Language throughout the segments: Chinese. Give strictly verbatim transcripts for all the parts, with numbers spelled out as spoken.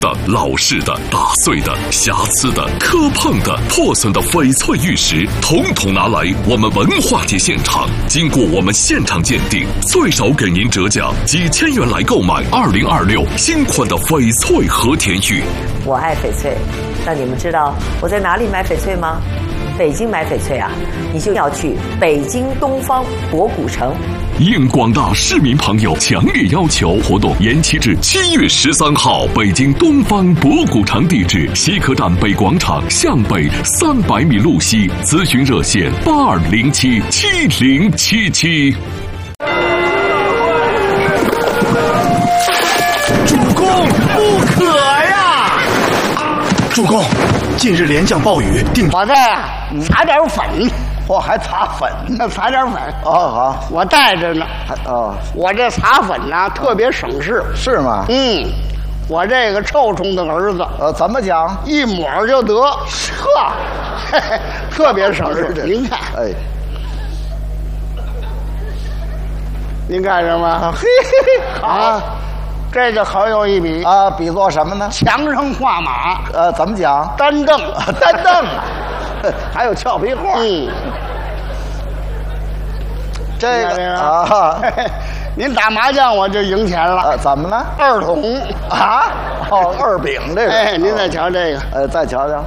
的、老式的、打碎的、瑕疵的、磕碰的、破损的翡翠玉石，统统拿来我们文化节现场，经过我们现场鉴定，最少给您折价几千元来购买二零二六新款的翡翠和田玉。 我爱翡翠，那你们知道我在哪里买翡翠吗？北京买翡翠啊，你就要去北京东方博古城。 应广大市民朋友强烈要求，活动延期至七月十三号。北京东方博古城地址：西客站北广场向北三百米路西。咨询热线：八二零七七零七七。 主公不可呀！主公，近日连降暴雨，定我这呀撒点粉。 我还擦粉呢，撒点粉哦，好， 我带着呢。 哦， 我这擦粉呢特别省事， 是吗？ 嗯，我这个臭虫的儿子， 呃，怎么讲？ 一抹就得，呵，嘿嘿特别省事。您看， 哎， 您看着吗？ 嘿嘿嘿， 啊，这个好有一比啊，比作什么呢？ 墙上画马， 呃，怎么讲？ 单凳， 单凳啊。还有俏皮话， 嗯， 这个啊， 您打麻将我就赢钱了。 呃，怎么了？ 二筒啊？哦，二饼这个。 哎，您再瞧这个。 呃，再瞧瞧。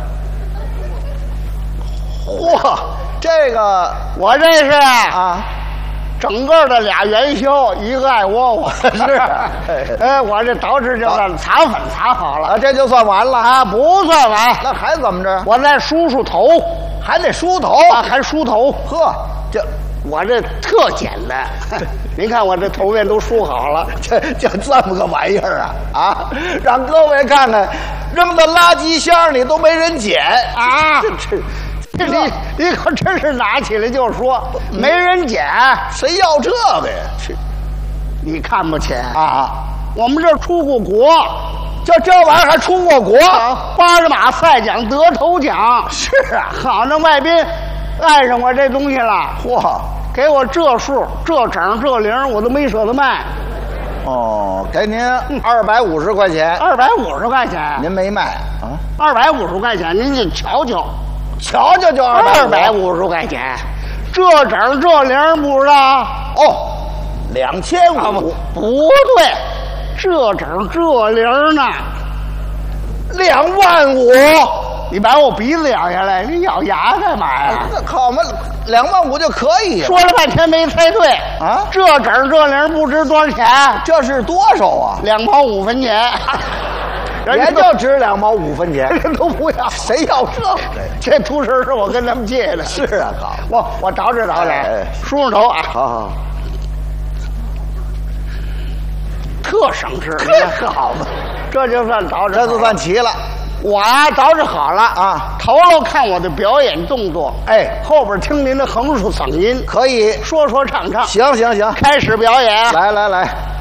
嚯，这个我这是啊， 整个的俩元宵，一个爱窝窝。 是。 哎，我这捯饬就算擦粉擦好了， 啊，这就算完了啊？不算完， 那还怎么着？ 我再梳梳头， 还得梳头啊，还梳头。 呵，这我这特简单。您看我这头面都梳好了， 这就这么个玩意儿啊啊！让各位看看，扔到垃圾箱里都没人捡啊！ 这这。 你你可真是拿起来就说，没人捡， 谁要这个呀？ 你看不起啊？ 我们这出过国， 就这玩意儿还出过国？ 八十马赛奖得头奖。 是啊， 好，那外宾爱上我这东西了， 嚯， 给我这数、这整、这零，我都没舍得卖。 哦，给您二百五十块钱。 二百五十块钱， 您没卖啊？ 二百五十块钱，您就瞧瞧。 瞧瞧就二百五十块钱，这整这零不知道哦，两千五不对，这整这零呢， 两万五。 你把我鼻子咬下来，你咬牙干嘛呀？ 那好嘛，两万五就可以。 说了半天没猜对啊！ 这整这零不值多少钱？ 这是多少啊？ 两毛五分钱。 也就值两毛五分钱， 人都不要， 谁要这个？ 这图神是我跟他们借的。 是啊，好， 我我捯饬捯饬， 哎， 梳梳头啊， 好好， 特省事， 可好嘛， 这就算捯饬， 这就算齐了。 我啊捯饬好了啊， 头喽看我的表演动作， 哎， 后边听您的横竖嗓音， 可以说说唱唱。 行行行， 开始表演， 来来来。